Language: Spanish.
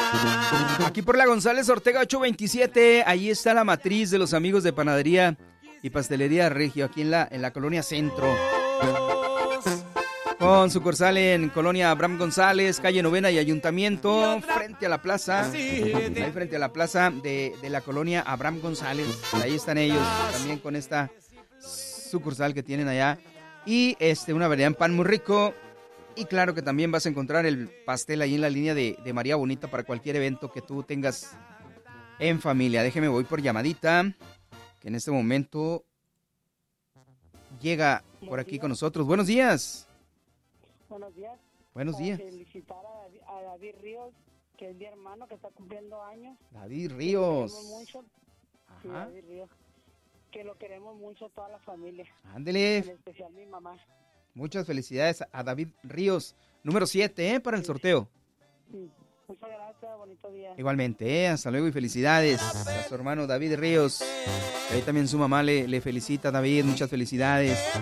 Aquí por la González Ortega 827, ahí está la matriz de los amigos de Panadería y Pastelería Regio, aquí en la Colonia Centro. Con sucursal en Colonia Abraham González, calle Novena y Ayuntamiento, frente a la plaza, ahí frente a la plaza de la Colonia Abraham González. Ahí están ellos, también con esta sucursal que tienen allá. Y una variedad en pan muy rico. Y claro que también vas a encontrar el pastel ahí en la línea de María Bonita para cualquier evento que tú tengas en familia. Déjeme, voy por llamadita, que en este momento llega por aquí con nosotros. Buenos días. Buenos días. Buenos días. Felicitar a David Ríos, que es mi hermano, que está cumpliendo años. David Ríos. Que lo queremos mucho. Sí, Ajá. David Ríos. Que lo queremos mucho toda la familia. Ándele. En especial mi mamá. Muchas felicidades a David Ríos. Número 7, para el sorteo. Sí. Muchas gracias, bonito día. Igualmente, hasta luego y felicidades a su hermano David Ríos. Ahí también su mamá le felicita a David, muchas felicidades.